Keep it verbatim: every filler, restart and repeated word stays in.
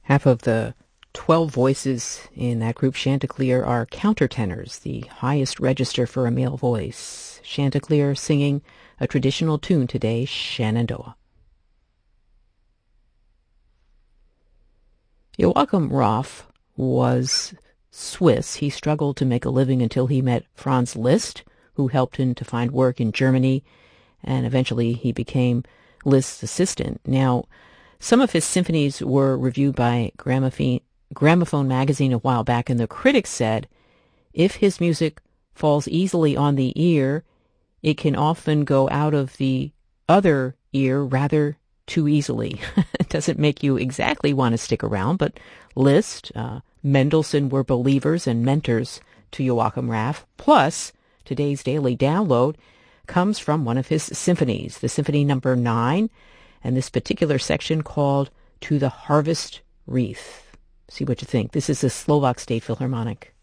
Half of the twelve voices in that group Chanticleer are countertenors, the highest register for a male voice. Chanticleer singing a traditional tune today, Shenandoah. Joachim Raff was Swiss. He struggled to make a living until he met Franz Liszt, who helped him to find work in Germany, and eventually he became Liszt's assistant. Now, some of his symphonies were reviewed by Gramophone, Gramophone magazine a while back, and the critics said, if his music falls easily on the ear, it can often go out of the other ear rather too easily. It doesn't make you exactly want to stick around, but Liszt, uh, Mendelssohn were believers and mentors to Joachim Raff. Plus, today's daily download comes from one of his symphonies, the Symphony Number Nine, and this particular section called To the Harvest Wreath. See what you think. This is the Slovak State Philharmonic.